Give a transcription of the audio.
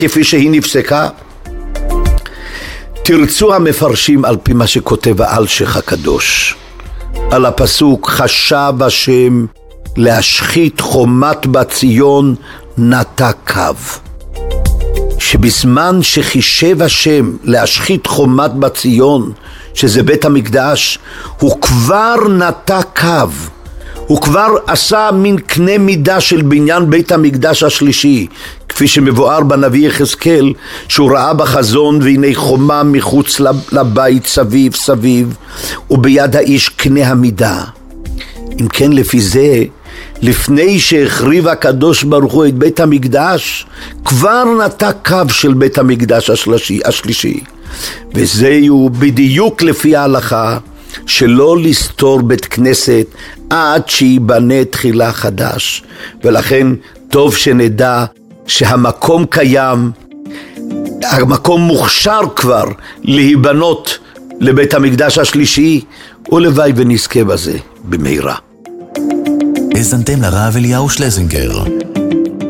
כפי שהיא נפסקה? תרצו המפרשים על פי מה שכותב האלשיך הקדוש על הפסוק חשב השם להשחית חומת בציון נטע קו, שבזמן שחישב השם להשחית חומת בציון, שזה בית המקדש, הוא כבר נטע קו, הוא כבר עשה מין קנה מידה של בניין בית המקדש השלישי, כפי שמבואר בנביא יחזקאל, שהוא ראה בחזון והנה חומה מחוץ לבית סביב סביב, וביד האיש קנה המידה. אם כן, לפי זה, לפני שהחריב הקדוש ברוך הוא את בית המקדש, כבר נטע קו של בית המקדש השלישי. וזהו בדיוק לפי ההלכה, שלא לסתור בית כנסת עד שיבנה תחילה חדש. ולכן טוב שנדע שהמקום קיים, המקום מוכשר כבר להיבנות לבית המקדש השלישי, ולוואי ונזכה בזה במהרה. האזנתם לרב אליהו שלזינגר.